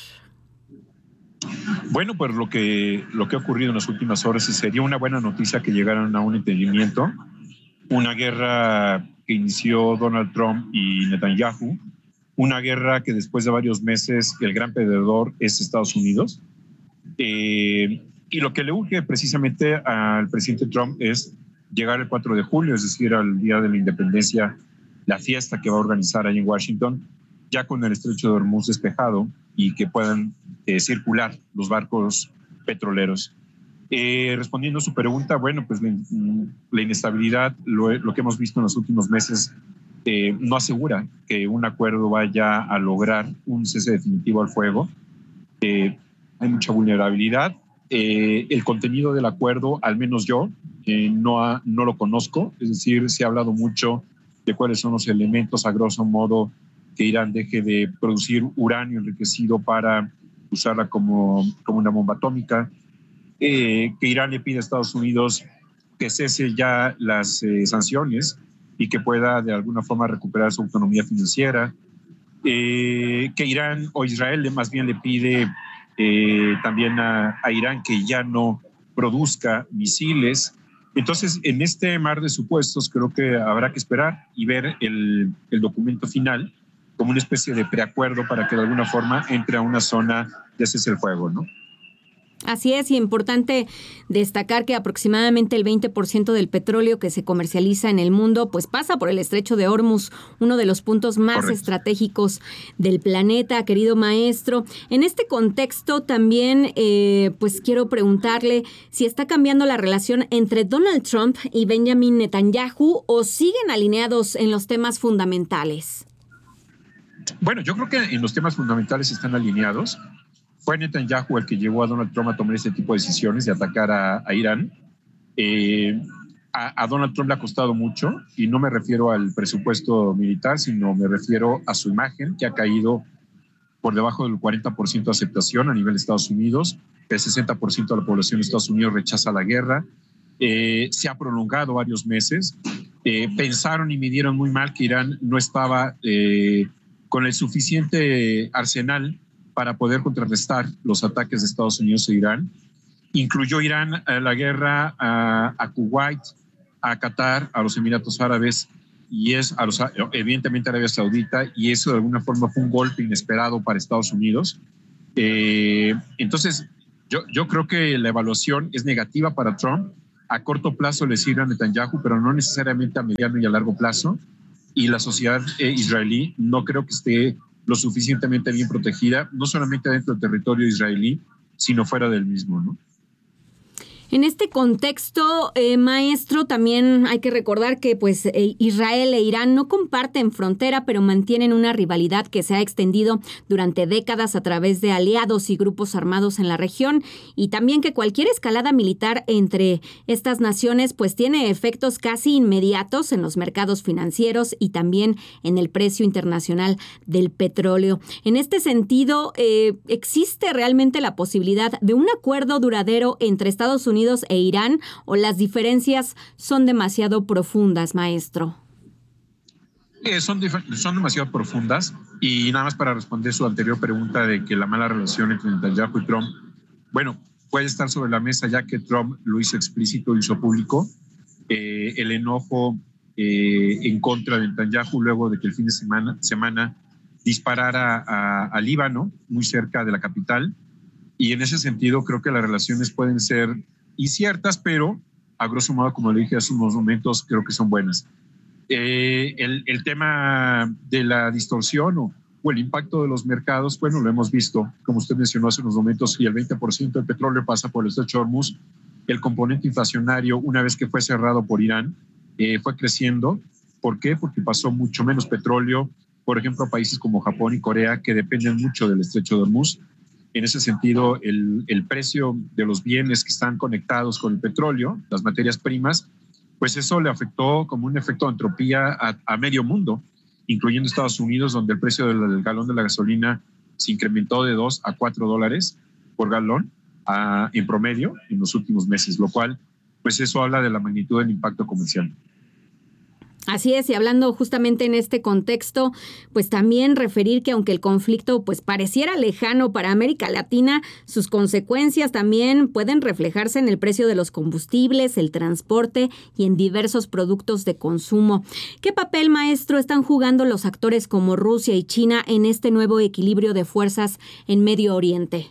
Bueno, pues lo que, lo que ha ocurrido en las últimas horas sería una buena noticia que llegaran a un entendimiento. Una guerra que inició Donald Trump y Netanyahu, una guerra que después de varios meses el gran perdedor es Estados Unidos. Eh, Y lo que le urge precisamente al presidente Trump es llegar el cuatro de julio, es decir, al día de la independencia, la fiesta que va a organizar ahí en Washington, ya con el estrecho de Hormuz despejado y que puedan eh, circular los barcos petroleros. Eh, respondiendo a su pregunta, bueno, pues la, la inestabilidad, lo, lo que hemos visto en los últimos meses, eh, no asegura que un acuerdo vaya a lograr un cese definitivo al fuego. Eh, hay mucha vulnerabilidad. Eh, el contenido del acuerdo, al menos yo, eh, no, ha, no lo conozco. Es decir, se ha hablado mucho de cuáles son los elementos, a grosso modo, que Irán deje de producir uranio enriquecido para usarla como, como una bomba atómica, eh, que Irán le pide a Estados Unidos que cese ya las eh, sanciones y que pueda de alguna forma recuperar su autonomía financiera, eh, que Irán o Israel más bien le pide Eh, también a, a Irán que ya no produzca misiles. Entonces, en este mar de supuestos, creo que habrá que esperar y ver el, el documento final como una especie de preacuerdo para que de alguna forma entre a una zona de cese el fuego, ¿no? Así es, y importante destacar que aproximadamente el veinte por ciento del petróleo que se comercializa en el mundo pues pasa por el estrecho de Hormuz, uno de los puntos más Correcto. estratégicos del planeta, querido maestro. En este contexto también eh, pues quiero preguntarle si está cambiando la relación entre Donald Trump y Benjamin Netanyahu o siguen alineados en los temas fundamentales. Bueno, yo creo que en los temas fundamentales están alineados. Fue Netanyahu el que llevó a Donald Trump a tomar este tipo de decisiones de atacar a, a Irán. Eh, a, a Donald Trump le ha costado mucho, y no me refiero al presupuesto militar, sino me refiero a su imagen, que ha caído por debajo del cuarenta por ciento de aceptación a nivel de Estados Unidos. El sesenta por ciento de la población de Estados Unidos rechaza la guerra. Eh, se ha prolongado varios meses. Eh, pensaron y midieron muy mal que Irán no estaba eh, con el suficiente arsenal para poder contrarrestar los ataques de Estados Unidos e Irán. Incluyó Irán a la guerra a, a Kuwait, a Qatar, a los Emiratos Árabes y es a los, evidentemente Arabia Saudita, y eso de alguna forma fue un golpe inesperado para Estados Unidos. Eh, entonces, yo, yo creo que la evaluación es negativa para Trump. A corto plazo le sirve a Netanyahu, pero no necesariamente a mediano y a largo plazo. Y la sociedad eh, israelí no creo que esté lo suficientemente bien protegida, no solamente dentro del territorio israelí, sino fuera del mismo, ¿no? En este contexto, eh, maestro, también hay que recordar que pues eh, Israel e Irán no comparten frontera, pero mantienen una rivalidad que se ha extendido durante décadas a través de aliados y grupos armados en la región, y también que cualquier escalada militar entre estas naciones pues tiene efectos casi inmediatos en los mercados financieros y también en el precio internacional del petróleo. En este sentido, eh, ¿existe realmente la posibilidad de un acuerdo duradero entre Estados Unidos e Irán, o las diferencias son demasiado profundas, maestro? Eh, son, son demasiado profundas, y nada más para responder su anterior pregunta de que la mala relación entre Netanyahu y Trump, bueno, puede estar sobre la mesa ya que Trump lo hizo explícito, lo hizo público, eh, el enojo eh, en contra de Netanyahu luego de que el fin de semana, semana disparara a, a Líbano, muy cerca de la capital, y en ese sentido creo que las relaciones pueden ser inciertas, pero a grosso modo, como le dije hace unos momentos, creo que son buenas. Eh, el, el tema de la distorsión o, o el impacto de los mercados, bueno, lo hemos visto, como usted mencionó hace unos momentos, y el veinte por ciento del petróleo pasa por el estrecho de Hormuz. El componente inflacionario, una vez que fue cerrado por Irán, eh, fue creciendo. ¿Por qué? Porque pasó mucho menos petróleo, por ejemplo, a países como Japón y Corea, que dependen mucho del estrecho de Hormuz. En ese sentido, el, el precio de los bienes que están conectados con el petróleo, las materias primas, pues eso le afectó como un efecto de entropía a, a medio mundo, incluyendo Estados Unidos, donde el precio del, del galón de la gasolina se incrementó de dos a cuatro dólares por galón a, en promedio en los últimos meses, lo cual, pues eso habla de la magnitud del impacto comercial. Así es, y hablando justamente en este contexto, pues también referir que aunque el conflicto pues pareciera lejano para América Latina, sus consecuencias también pueden reflejarse en el precio de los combustibles, el transporte y en diversos productos de consumo. ¿Qué papel, maestro, están jugando los actores como Rusia y China en este nuevo equilibrio de fuerzas en Medio Oriente?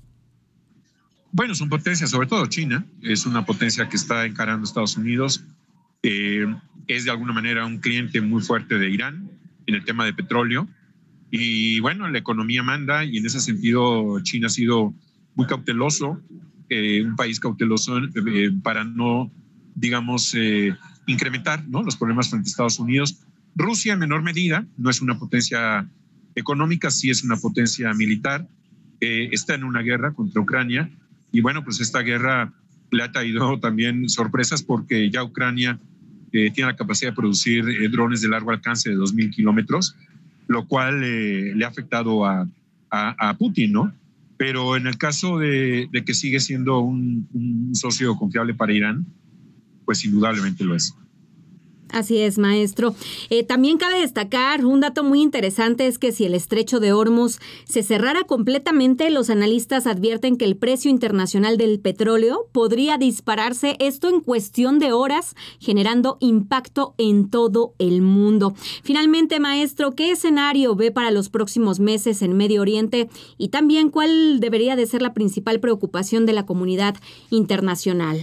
Bueno, son potencias, sobre todo China, es una potencia que está encarando a Estados Unidos. Eh, es de alguna manera un cliente muy fuerte de Irán en el tema de petróleo, y bueno, la economía manda, y en ese sentido China ha sido muy cauteloso, eh, un país cauteloso eh, para no, digamos, eh, incrementar, ¿no?, los problemas frente a Estados Unidos. Rusia en menor medida, no es una potencia económica, sí es una potencia militar, eh, está en una guerra contra Ucrania, y bueno, pues esta guerra le ha traído también sorpresas, porque ya Ucrania eh, tiene la capacidad de producir eh, drones de largo alcance de dos mil kilómetros, lo cual eh, le ha afectado a, a, a Putin, ¿no? Pero en el caso de, de que sigue siendo un, un socio confiable para Irán, pues indudablemente lo es. Así es, maestro. Eh, también cabe destacar un dato muy interesante, es que si el estrecho de Hormuz se cerrara completamente, los analistas advierten que el precio internacional del petróleo podría dispararse, esto en cuestión de horas, generando impacto en todo el mundo. Finalmente, maestro, ¿qué escenario ve para los próximos meses en Medio Oriente? Y también, ¿cuál debería de ser la principal preocupación de la comunidad internacional?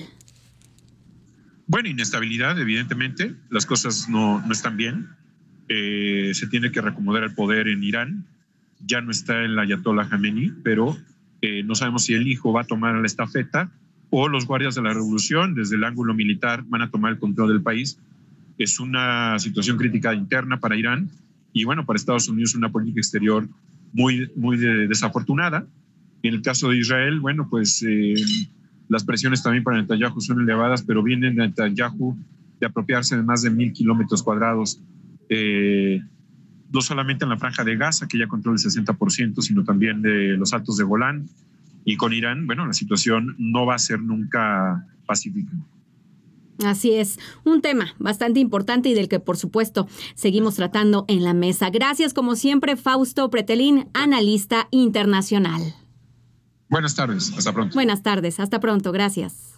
Bueno, inestabilidad, evidentemente. Las cosas no, no están bien. Eh, se tiene que reacomodar el poder en Irán. Ya no está el Ayatollah Khamenei, pero eh, no sabemos si el hijo va a tomar la estafeta o los guardias de la revolución, desde el ángulo militar, van a tomar el control del país. Es una situación crítica interna para Irán, y bueno, para Estados Unidos una política exterior muy, muy de, desafortunada. En el caso de Israel, bueno, pues... Eh, Las presiones también para Netanyahu son elevadas, pero viene Netanyahu de apropiarse de más de mil kilómetros cuadrados eh, no solamente en la Franja de Gaza, que ya controla el sesenta por ciento, sino también de los Altos de Golán. Y con Irán, bueno, la situación no va a ser nunca pacífica. Así es, un tema bastante importante y del que, por supuesto, seguimos tratando en la mesa. Gracias, como siempre, Fausto Pretelín, analista internacional. Buenas tardes, hasta pronto. Buenas tardes, hasta pronto, gracias.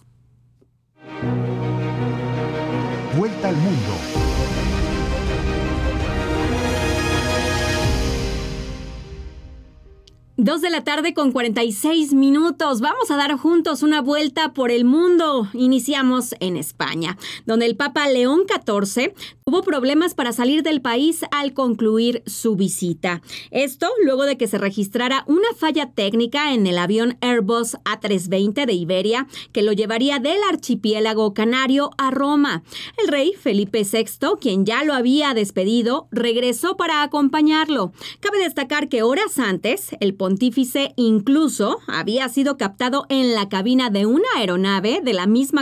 Vuelta al mundo. Dos de la tarde con cuarenta y seis minutos. Vamos a dar juntos una vuelta por el mundo. Iniciamos en España, donde el Papa León catorce tuvo problemas para salir del país al concluir su visita. Esto luego de que se registrara una falla técnica en el avión Airbus A trescientos veinte de Iberia que lo llevaría del archipiélago canario a Roma. El rey Felipe sexto, quien ya lo había despedido, regresó para acompañarlo. Cabe destacar que horas antes, el pontífice incluso había sido captado en la cabina de una aeronave de la misma